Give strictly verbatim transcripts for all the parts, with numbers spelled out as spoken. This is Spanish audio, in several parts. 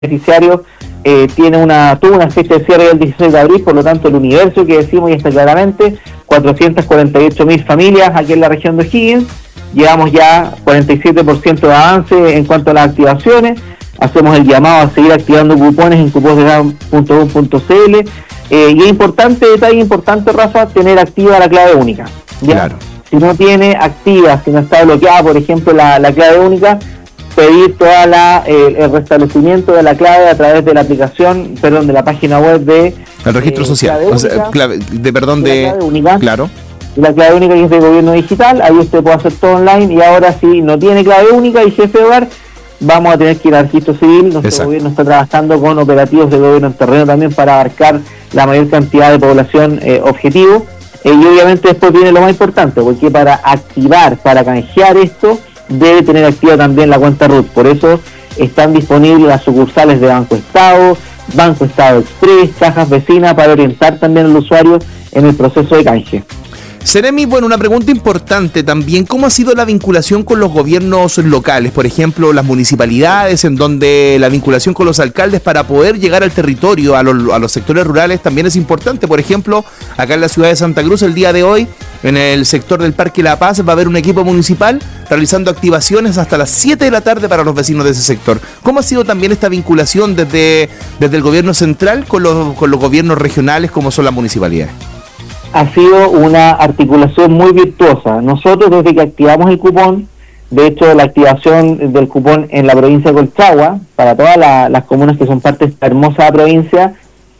beneficiario eh, tiene una tuvo una fecha de cierre el dieciséis de abril, por lo tanto el universo que decimos y está claramente cuatrocientas cuarenta y ocho mil familias aquí en la región de O'Higgins. Llevamos ya cuarenta y siete por ciento de avance en cuanto a las activaciones. Hacemos el llamado a seguir activando cupones en cupos de gas punto gov punto c l eh, y es importante, detalle importante, Rafa, tener activa la clave única, ¿ya? Claro. Si no tiene activa, si no está bloqueada, por ejemplo, la, la clave única, pedir toda la eh, el restablecimiento de la clave a través de la aplicación, perdón, de la página web de el registro eh, social, clave o sea, única, clave, de perdón de, de la clave única, claro, la clave única que es de gobierno digital. Ahí usted puede hacer todo online. Y ahora, si no tiene clave única y jefe de hogar, vamos a tener que ir al registro civil. Nuestro Exacto. gobierno está trabajando con operativos de gobierno en terreno también para abarcar la mayor cantidad de población eh, objetivo. Eh, y obviamente después viene lo más importante, porque para activar, para canjear esto, debe tener activa también la cuenta R U T. Por eso están disponibles las sucursales de Banco Estado, Banco Estado Express, cajas vecinas, para orientar también al usuario en el proceso de canje. Seremi, bueno, una pregunta importante también, ¿cómo ha sido la vinculación con los gobiernos locales? Por ejemplo, las municipalidades, en donde la vinculación con los alcaldes para poder llegar al territorio, a los, a los sectores rurales también es importante. Por ejemplo, acá en la ciudad de Santa Cruz, el día de hoy, en el sector del Parque La Paz, va a haber un equipo municipal realizando activaciones hasta las siete de la tarde para los vecinos de ese sector. ¿Cómo ha sido también esta vinculación desde, desde el gobierno central con los, con los gobiernos regionales, como son las municipalidades? Ha sido una articulación muy virtuosa. Nosotros, desde que activamos el cupón, de hecho la activación del cupón en la provincia de Colchagua, para todas la, las comunas que son parte de esta hermosa provincia,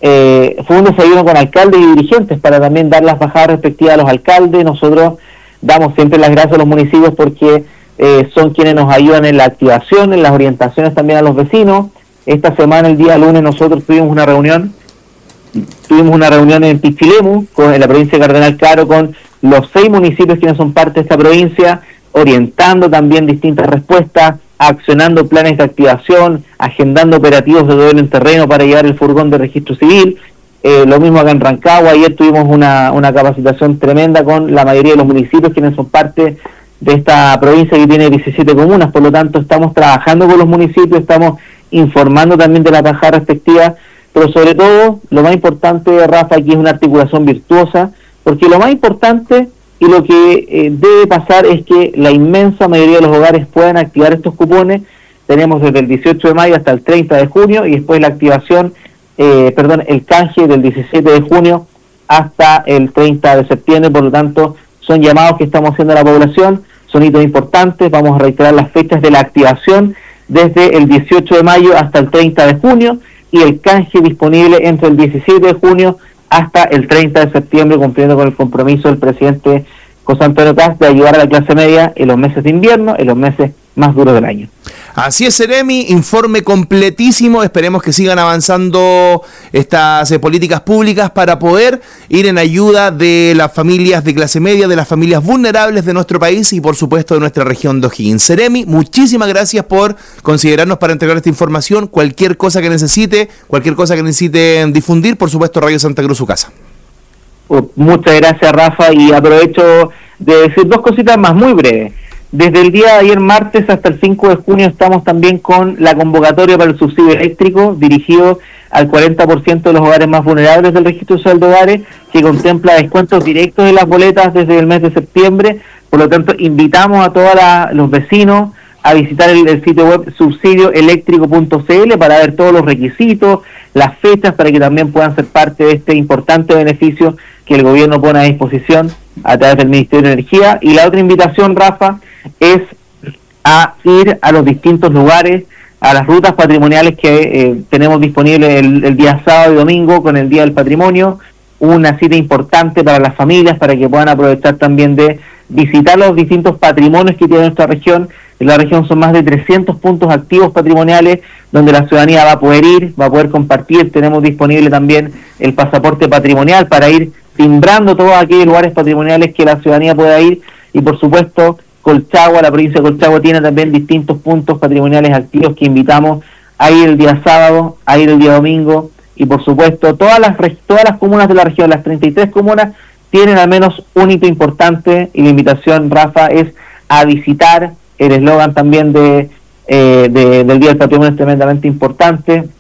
eh, fue un desayuno con alcaldes y dirigentes para también dar las bajadas respectivas a los alcaldes. Nosotros damos siempre las gracias a los municipios porque eh, son quienes nos ayudan en la activación, en las orientaciones también a los vecinos. Esta semana, el día lunes, nosotros tuvimos una reunión Tuvimos una reunión en Pichilemu, con, en la provincia de Cardenal Caro, con los seis municipios que no son parte de esta provincia, orientando también distintas respuestas, accionando planes de activación, agendando operativos de gobierno en terreno para llevar el furgón de registro civil. Eh, lo mismo acá en Rancagua, ayer tuvimos una, una capacitación tremenda con la mayoría de los municipios que no son parte de esta provincia que tiene diecisiete comunas. Por lo tanto, estamos trabajando con los municipios, estamos informando también de la bajada respectiva. Pero sobre todo, lo más importante, Rafa, aquí es una articulación virtuosa, porque lo más importante y lo que eh, debe pasar es que la inmensa mayoría de los hogares puedan activar estos cupones. Tenemos desde el dieciocho de mayo hasta el treinta de junio, y después la activación, eh, perdón, el canje del diecisiete de junio hasta el treinta de septiembre. Por lo tanto, son llamados que estamos haciendo a la población, son hitos importantes. Vamos a reiterar las fechas de la activación desde el dieciocho de mayo hasta el treinta de junio, y el canje disponible entre el diecisiete de junio hasta el treinta de septiembre, cumpliendo con el compromiso del presidente José Antonio Kast de ayudar a la clase media en los meses de invierno, en los meses más duros del año. Así es, Seremi, informe completísimo. Esperemos que sigan avanzando estas eh, políticas públicas para poder ir en ayuda de las familias de clase media, de las familias vulnerables de nuestro país y por supuesto de nuestra región de O'Higgins. Seremi, muchísimas gracias por considerarnos para entregar esta información. Cualquier cosa que necesite, cualquier cosa que necesiten difundir, por supuesto, Radio Santa Cruz, su casa. Muchas gracias, Rafa, y aprovecho de decir dos cositas más muy breves. Desde el día de ayer martes hasta el cinco de junio estamos también con la convocatoria para el subsidio eléctrico dirigido al cuarenta por ciento de los hogares más vulnerables del registro social de hogares, que contempla descuentos directos en las boletas desde el mes de septiembre. Por lo tanto, invitamos a todos los vecinos a visitar el, el sitio web subsidio eléctrico punto c l para ver todos los requisitos, las fechas, para que también puedan ser parte de este importante beneficio que el gobierno pone a disposición a través del Ministerio de Energía. Y la otra invitación, Rafa, es a ir a los distintos lugares, a las rutas patrimoniales que eh, tenemos disponibles el, el día sábado y domingo con el Día del Patrimonio, una cita importante para las familias, para que puedan aprovechar también de visitar los distintos patrimonios que tiene nuestra región. En la región son más de trescientos puntos activos patrimoniales donde la ciudadanía va a poder ir, va a poder compartir. Tenemos disponible también el pasaporte patrimonial para ir timbrando todos aquellos lugares patrimoniales que la ciudadanía pueda ir. Y por supuesto, Colchagua, la provincia de Colchagua tiene también distintos puntos patrimoniales activos que invitamos a ir el día sábado, a ir el día domingo. Y por supuesto, todas las todas las comunas de la región, las treinta y tres comunas, tienen al menos un hito importante, y la invitación, Rafa, es a visitar el eslogan también de eh, de, del Día del Patrimonio es tremendamente importante.